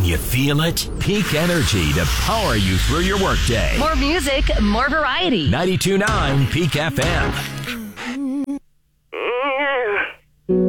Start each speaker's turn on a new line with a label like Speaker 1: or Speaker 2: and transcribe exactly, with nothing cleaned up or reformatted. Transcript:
Speaker 1: You feel it? Peak energy to power you through your workday.
Speaker 2: More music, more variety.
Speaker 1: ninety-two point nine Peak F M.